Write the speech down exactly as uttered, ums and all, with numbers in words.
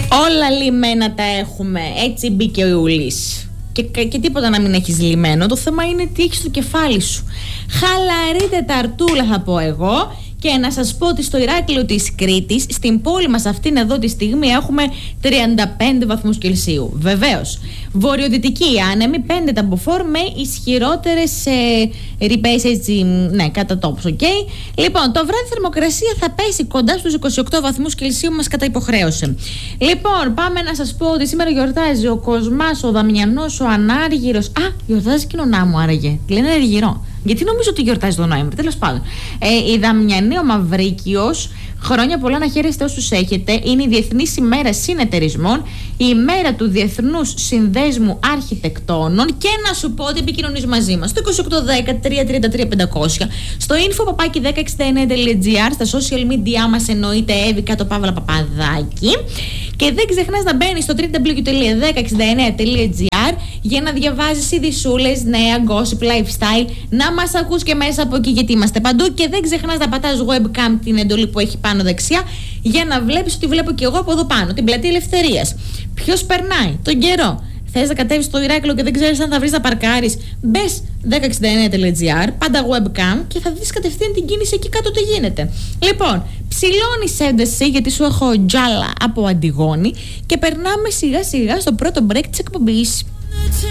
Όλα λιμένα τα έχουμε. Έτσι μπήκε ο Ιούλης. Και, και, και τίποτα να μην έχεις λιμένο. Το θέμα είναι τι έχεις στο κεφάλι σου. Χαλαρή τεταρτούλα θα πω εγώ. Και να σας πω ότι στο Ηράκλειο της Κρήτης, στην πόλη μας αυτήν εδώ τη στιγμή, έχουμε τριάντα πέντε βαθμούς Κελσίου. Βεβαίως, βορειοδυτική άνεμη, πέντε ταμποφόρ με ισχυρότερες ε, ρηπές, έτσι, ναι, κατά τόπους, οκ. Okay. Λοιπόν, το βράδυ θερμοκρασία θα πέσει κοντά στους είκοσι οκτώ βαθμούς Κελσίου, μας κατά υποχρέωσε. Λοιπόν, πάμε να σας πω ότι σήμερα γιορτάζει ο Κοσμάς, ο Δαμιανός, ο Ανάργυρος. Α, γιορτάζει και ο νονά μου, άραγε. Τη λένε Αργυρό. Γιατί νομίζω ότι γιορτάζει τον Νοέμβρη, τέλος πάντων. Ε, η Δαμιανή, ο Μαυρίκιος, χρόνια πολλά να χαίρεστε όσους έχετε. Είναι η Διεθνής ημέρα συνεταιρισμών, η ημέρα του Διεθνούς Συνδέσμου Αρχιτεκτόνων. Και να σου πω ότι επικοινωνείς μαζί μας στο είκοσι οκτώ δέκα τριακόσια τριάντα τρία πεντακόσια, στο info παπάκι δέκα εξήντα εννέα τελεία gr, στα social media μας εννοείται Εύη κάτω Παύλα Παπαδάκη. Και δεν ξεχνάς να μπαίνεις στο double-u double-u double-u τελεία δέκα εξήντα εννέα τελεία gr για να διαβάζεις ειδησούλες, νέα, gossip, lifestyle, να μας ακούς και μέσα από εκεί γιατί είμαστε παντού. Και δεν ξεχνάς να πατάς webcam, την εντολή που έχει πάνω δεξιά, για να βλέπεις ότι βλέπω και εγώ από εδώ πάνω, την πλατεία Ελευθερίας. Ποιος περνάει τον καιρό. Θες να κατέβεις στο Ηράκλειο και δεν ξέρεις αν θα βρεις να παρκάρεις, μπες δέκα εξήντα εννέα τελεία gr, πάντα webcam και θα δεις κατευθείαν την κίνηση εκεί κάτω τι γίνεται. Λοιπόν, ψηλώνεις ένταση γιατί σου έχω τζάλα από Αντιγόνη και περνάμε σιγά σιγά στο πρώτο break της εκπομπής.